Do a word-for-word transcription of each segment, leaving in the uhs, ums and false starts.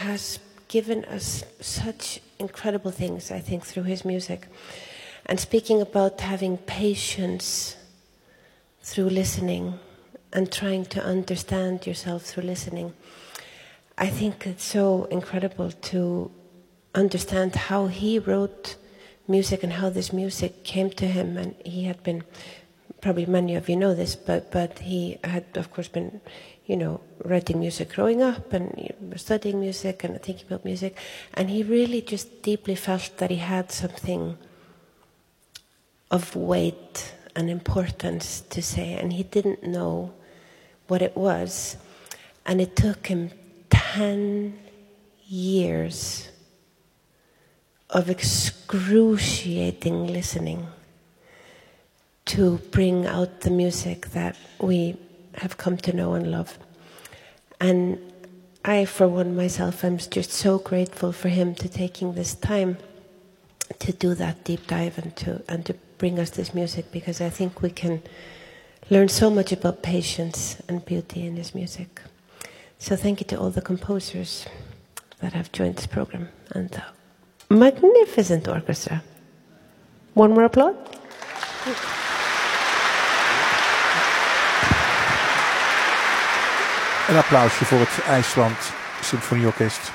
has given us such incredible things, I think, through his music. And speaking about having patience through listening and trying to understand yourself through listening, I think it's so incredible to understand how he wrote music and how this music came to him. And he had been, probably many of you know this, but, but he had, of course, been, you know, writing music growing up and studying music and thinking about music. And he really just deeply felt that he had something of weight and importance to say, and he didn't know what it was. And it took him ten years of excruciating listening to bring out the music that we have come to know and love. And I, for one, myself, am just so grateful for him to taking this time to do that deep dive and to and to bring us this music, because I think we can learn so much about patience and beauty in his music. So thank you to all the composers that have joined this program and the magnificent orchestra. One more applause. Een applausje voor het IJsland Symfonieorkest.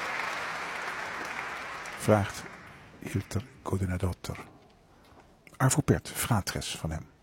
Vraagt Hildur Guðnadóttir. Arvo Pärt, fratres van hem.